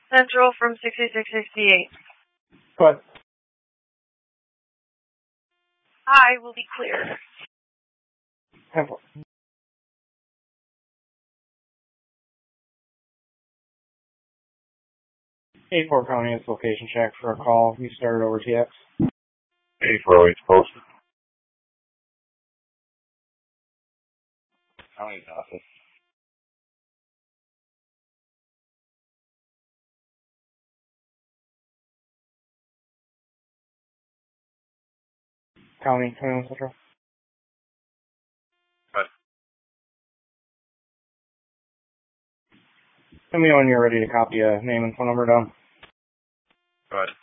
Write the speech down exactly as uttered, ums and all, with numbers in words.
Central from sixty-six sixty-eight. But I will be clear. have eighty-four County is location check for a call. You started over T X. eighty-four eight posted. County's office. County, twenty-one Central. But Let me know when you're ready to copy a name and phone number down. but